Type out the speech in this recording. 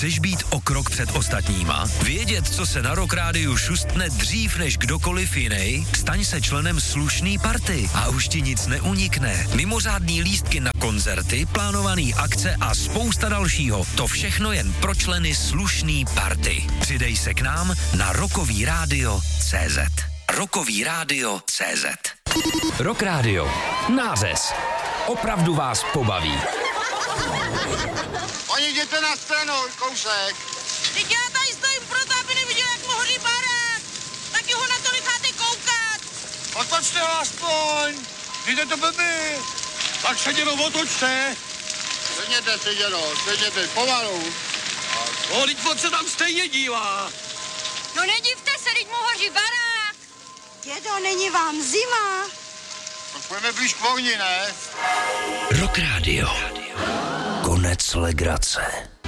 Chceš být o krok před ostatníma? Vědět, co se na Rock Rádiu šustne dřív než kdokoliv jiný? Staň se členem slušný party a už ti nic neunikne. Mimořádný lístky na koncerty, plánovaný akce a spousta dalšího. To všechno jen pro členy slušný party. Přidej se k nám na rockovíradio.cz. Rockovíradio.cz. Rock Radio. Nářez. Opravdu vás pobaví. Oni jděte na scénu, kousek. Teď já tady stojím proto, aby neviděl, jak mu hoří barák. Taky ho na to necháte koukat. Otočte ho aspoň. Víte to blbý. Tak se děno otočte. Sedněte, pomalu. O, teď se tam stejně dívá. No nedivte se, teď mu hoří barák. Dědo, není vám zima? Tak půjdeme blíž k ohni, ne? Rock Radio. Konec legrace.